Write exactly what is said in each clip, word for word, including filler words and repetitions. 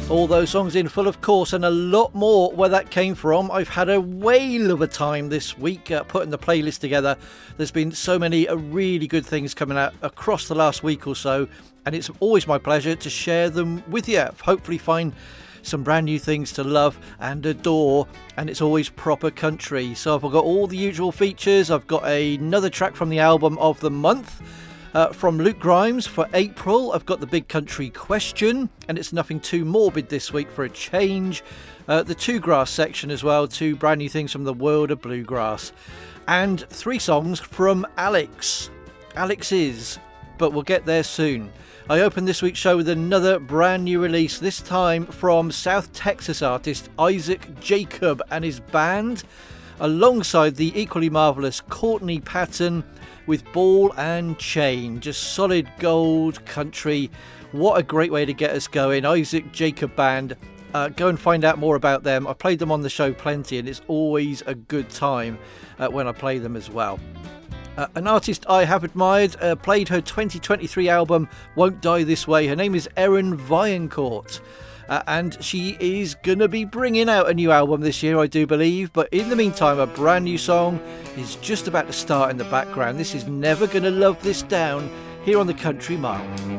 All those songs in full, of course, and a lot more where that came from. I've had a whale of a time this week uh, putting the playlist together. There's been so many uh, really good things coming out across the last week or so, and it's always my pleasure to share them with you. Hopefully find some brand new things to love and adore, and it's always proper country. So I've got all the usual features. I've got another track from the album of the month. Uh, from Luke Grimes for April, I've got the Big Country Question, and it's nothing too morbid this week for a change. Uh, the Two Grass section as well, two brand new things from the world of bluegrass. And three songs from Alex. Alex is, but we'll get there soon. I opened this week's show with another brand new release, this time from South Texas artist Isaac Jacob and his band, alongside the equally marvellous Courtney Patton, with Ball and Chain. Just solid gold country. What a great way to get us going. Isaac Jacob Band. Uh, go and find out more about them. I've played them on the show plenty, and it's always a good time uh, when I play them as well. Uh, an artist I have admired, uh, played her twenty twenty-three album Won't Die This Way. Her name is Erin Viancourt. Uh, and she is going to be bringing out a new album this year, I do believe. But in the meantime, a brand new song is just about to start in the background. This is Never Gonna Love This Down, here on the Country Mile.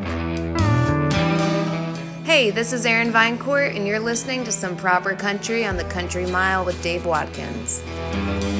Hey, this is Erin Viancourt, and you're listening to some proper country on the Country Mile with Dave Watkins.